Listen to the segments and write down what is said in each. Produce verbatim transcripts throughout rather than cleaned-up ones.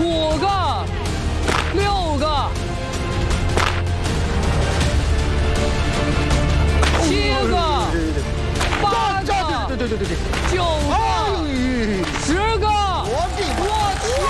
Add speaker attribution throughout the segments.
Speaker 1: 五个，六个，七个，八个，
Speaker 2: 对对对对对，
Speaker 1: 九个，十个。
Speaker 2: 我的
Speaker 1: 我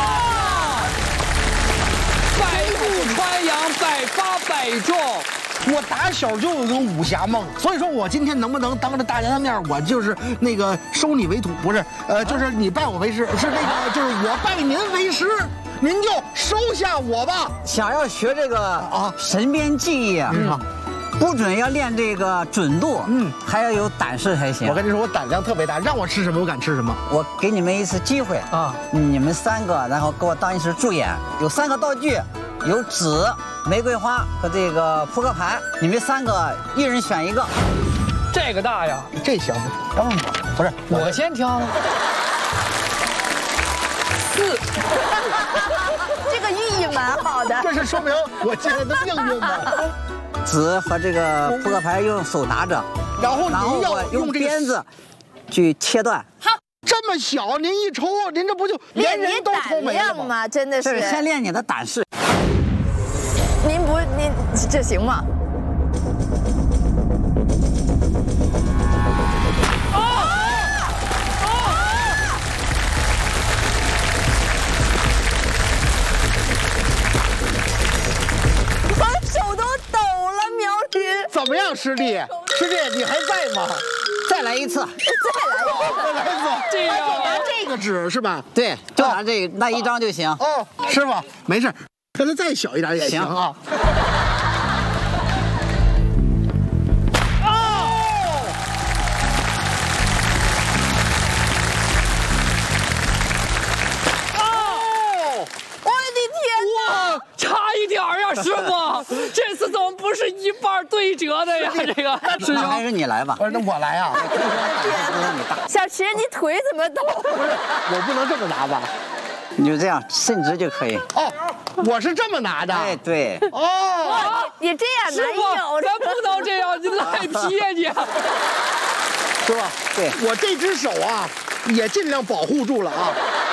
Speaker 1: 天！百步穿杨，百发百中。
Speaker 2: 我打小就有个武侠梦，所以说我今天能不能当着大家的面，我就是那个收你为徒，不是，呃，就是你拜我为师，是那个，就是我拜您为师，您就收下我吧。
Speaker 3: 想要学这个啊神鞭技艺啊，
Speaker 2: 嗯
Speaker 3: 不准要练这个准度，嗯，还要有胆识才行。
Speaker 2: 我跟你说，我胆量特别大，让我吃什么我敢吃什么。
Speaker 3: 我给你们一次机会啊，你们三个，然后给我当一次助演，有三个道具，有纸、玫瑰花和这个扑克牌，你们三个一人选一个。
Speaker 1: 这个大呀，
Speaker 2: 这行吗？当然不是，
Speaker 1: 我先挑了。四，
Speaker 4: 这个寓意蛮好的。
Speaker 2: 这是说明我现在的命运吗？
Speaker 3: 纸和这个扑克牌用手拿着，
Speaker 2: 然后
Speaker 3: 然后
Speaker 2: 您要
Speaker 3: 我用
Speaker 2: 用这个
Speaker 3: 鞭子去切断。
Speaker 2: 这么小，您一抽，您这不就连人都抽没了吗？
Speaker 4: 吗？真的是。
Speaker 3: 这是先练你的胆识。
Speaker 4: 您不，您这行吗？我手都抖了，苗军。
Speaker 2: 怎么样，师弟？师弟，你还在吗？
Speaker 3: 再来一次。
Speaker 4: 再来一个。
Speaker 2: 再来一次。
Speaker 1: 这样
Speaker 2: 拿这个纸是吧？
Speaker 3: 对，就拿这那一张就行。
Speaker 2: 哦，师傅，没事，跟它再小一点也行啊。
Speaker 1: 差一点儿呀，师傅，这次怎么不是一半对折的呀？这个师
Speaker 3: 那还是
Speaker 1: 兄，
Speaker 3: 你来吧。
Speaker 2: 不是，那我来啊。
Speaker 4: 小池，你腿怎么抖？
Speaker 2: 不是，我不能这么拿吧？
Speaker 3: 你就这样伸直就可以。
Speaker 2: 哦，我是这么拿的。
Speaker 3: 哎，对。
Speaker 2: 哦，
Speaker 4: 你这样
Speaker 1: 师
Speaker 4: 拿
Speaker 1: 傅，咱不能这样，你赖皮呀你！
Speaker 2: 师傅，
Speaker 3: 对，
Speaker 2: 我这只手啊，也尽量保护住了啊。